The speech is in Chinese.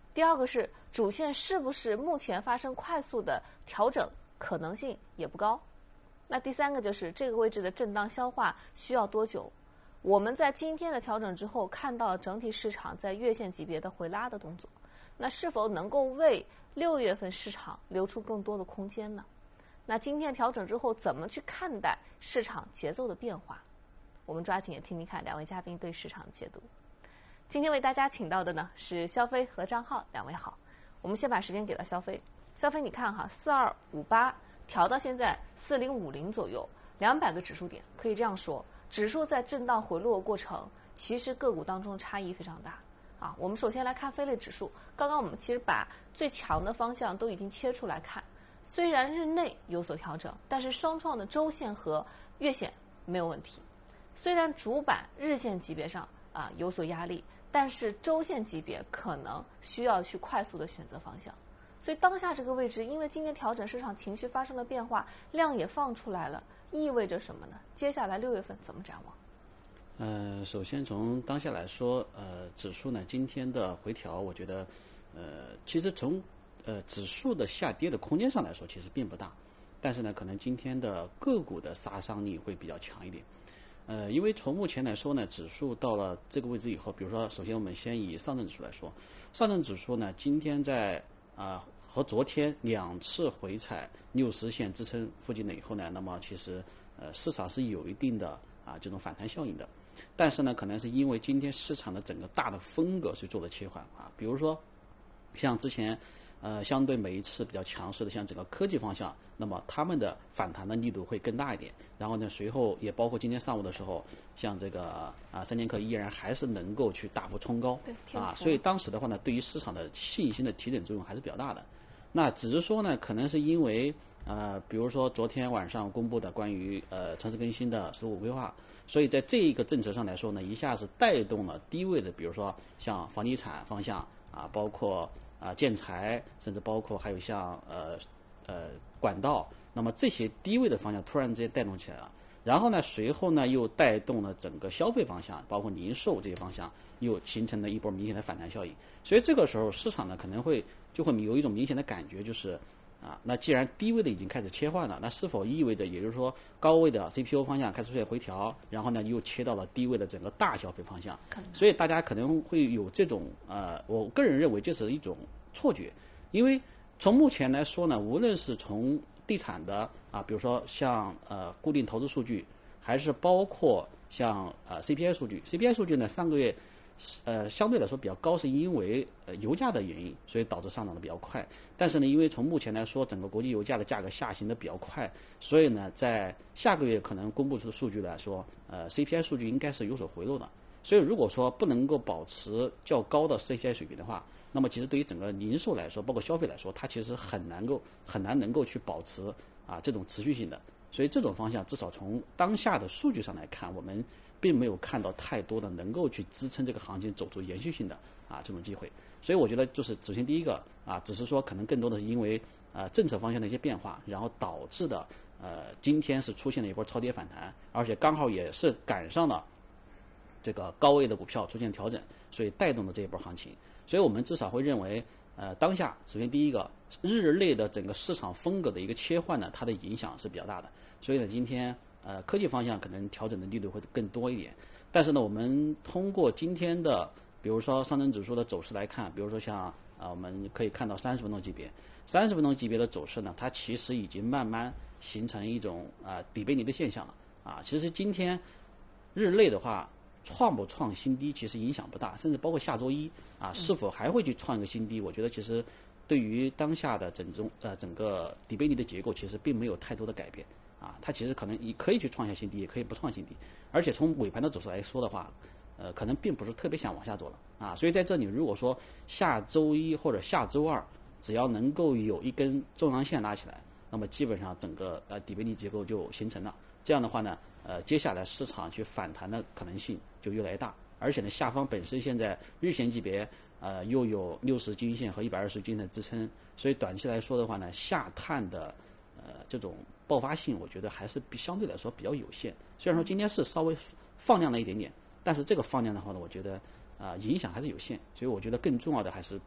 第二个是主线是不是目前发生快速的调整可能性也不高。那第三个就是这个位置的震荡消化需要多久？我们在今天的调整之后看到整体市场在月线级别的回拉的动作，那是否能够为6月份市场留出更多的空间呢？那今天调整之后怎么去看待市场节奏的变化？我们抓紧也听听看两位嘉宾对市场的解读。今天为大家请到的呢是肖飞和张浩，两位好。我们先把时间给到肖飞。肖飞，你看哈，4258调到现在4050左右，200个指数点，可以这样说，指数在震荡回落的过程，其实个股当中差异非常大啊。我们首先来看非类指数，刚刚我们其实把最强的方向都已经切出来看，虽然日内有所调整，但是双创的周线和月线没有问题。虽然主板日线级别上有所压力，但是周线级别可能需要去快速的选择方向。所以当下这个位置，因为今天调整，市场情绪发生了变化，量也放出来了，意味着什么呢？接下来6月份怎么展望？ 首先从当下来说，指数呢今天的回调，我觉得，其实从指数的下跌的空间上来说，其实并不大，但是呢，可能今天的个股的杀伤力会比较强一点。因为从目前来说呢，指数到了这个位置以后，比如说，首先我们先以上证指数来说，上证指数呢今天在和昨天2次回踩60线支撑附近了以后呢，那么其实市场是有一定的这种反弹效应的，但是呢，可能是因为今天市场的整个大的风格去做了切换比如说像之前相对每一次比较强势的像整个科技方向，那么他们的反弹的力度会更大一点。然后呢，随后也包括今天上午的时候，像这个三剑客依然还是能够去大幅冲高，所以当时的话呢，对于市场的信心的提振作用还是比较大的。那只是说呢，可能是因为比如说昨天晚上公布的关于城市更新的15规划，所以在这一个政策上来说呢，一下子带动了低位的，比如说像房地产方向包括建材，甚至包括还有像管道，那么这些低位的方向突然之间带动起来了，然后呢，随后呢又带动了整个消费方向，包括零售这些方向，又形成了一波明显的反弹效应。所以这个时候市场呢可能就会有一种明显的感觉，就是那既然低位的已经开始切换了，那是否意味着也就是说高位的 CPU 方向开始出现回调，然后呢又切到了低位的整个大消费方向？所以大家可能会有这种我个人认为这是一种错觉，因为从目前来说呢，无论是从地产的比如说像固定投资数据，还是包括像CPI 数据 ，CPI 数据呢上个月相对来说比较高，是因为油价的原因，所以导致上涨的比较快。但是呢，因为从目前来说，整个国际油价的价格下行的比较快，所以呢，在下个月可能公布出的数据来说，CPI 数据应该是有所回落的。所以如果说不能够保持较高的 CPI 水平的话，那么其实对于整个零售来说，包括消费来说，它其实很难能够去保持这种持续性的。所以这种方向至少从当下的数据上来看，我们并没有看到太多的能够去支撑这个行情走出延续性的这种机会。所以我觉得就是首先第一个只是说可能更多的是因为政策方向的一些变化，然后导致的今天是出现了一波超跌反弹，而且刚好也是赶上了这个高位的股票出现调整，所以带动了这一波行情。所以我们至少会认为当下首先第一个日内的整个市场风格的一个切换呢，它的影响是比较大的。所以呢，今天科技方向可能调整的力度会更多一点。但是呢，我们通过今天的比如说上证指数的走势来看，比如说像我们可以看到30分钟级别，30分钟级别的走势呢，它其实已经慢慢形成一种底背离的现象了其实今天日内的话创不创新低其实影响不大，甚至包括下周一是否还会去创一个新低，我觉得其实对于当下的整个底背离的结构其实并没有太多的改变它其实可能可以去创下新低，也可以不创新低，而且从尾盘的走势来说的话可能并不是特别想往下走了所以在这里如果说下周一或者下周二只要能够有一根中阳线拉起来，那么基本上整个底背离结构就形成了。这样的话呢接下来市场去反弹的可能性就越来越大，而且呢下方本身现在日线级别又有60均线和120均线的支撑，所以短期来说的话呢，下探的这种爆发性我觉得还是相对来说比较有限。虽然说今天是稍微放量了一点点，但是这个放量的话呢，我觉得影响还是有限。所以我觉得更重要的还是